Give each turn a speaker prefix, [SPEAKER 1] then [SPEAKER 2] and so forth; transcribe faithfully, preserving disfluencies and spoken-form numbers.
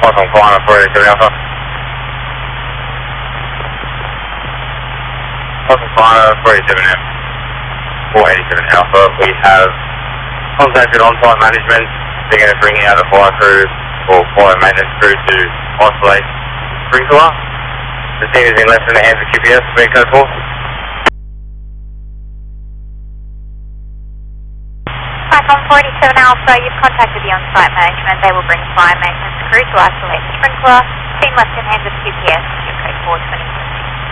[SPEAKER 1] Awesome, flying four eighty-seven Alpha. Awesome, flying four eighty-seven M. four eighty-seven Alpha, we have contacted on-site management. They're going to bring out a fire crew or fire maintenance crew to isolate the sprinkler. The scene is in less than the hands of Q P S, being code four.
[SPEAKER 2] Python forty-seven Alpha, you've contacted the on-site management. They will bring fire maintenance crew to isolate the sprinkler. Scene left in hands of Q P S, your code four twenty.